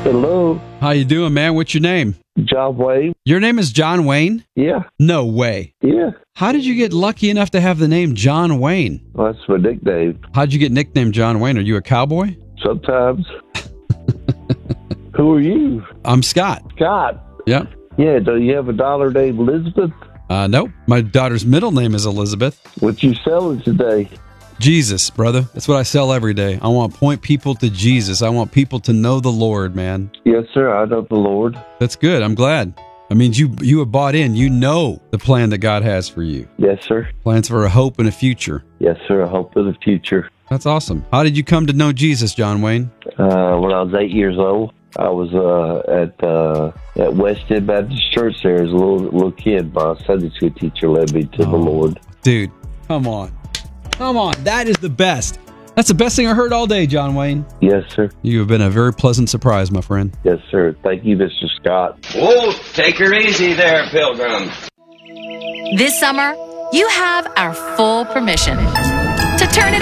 Hello. How you doing, man? What's your name? John Wayne. Your name is John Wayne? Yeah. No way. Yeah. How did you get lucky enough to have the name John Wayne? Well, that's my nickname. How'd you get nicknamed John Wayne? Are you a cowboy? Sometimes. Who are you? I'm Scott. Scott. Yep. Yeah, do you have a daughter named Elizabeth? Nope. My daughter's middle name is Elizabeth. What you selling today? Jesus, brother. That's what I sell every day. I want to point people to Jesus. I want people to know the Lord, man. Yes, sir. I know the Lord. That's good. I'm glad. I mean, you have bought in. You know the plan that God has for you. Yes, sir. Plans for a hope and a future. Yes, sir. A hope for the future. That's awesome. How did you come to know Jesus, John Wayne? When I was 8 years old, I was at West End Baptist Church there as a little kid. My Sunday school teacher led me to the Lord. Dude, come on. Come on. That is the best. That's the best thing I heard all day, John Wayne. Yes, sir. You have been a very pleasant surprise, my friend. Yes, sir. Thank you, Mr. Scott. Whoa, take her easy there, Pilgrim. This summer, you have our full permission to turn it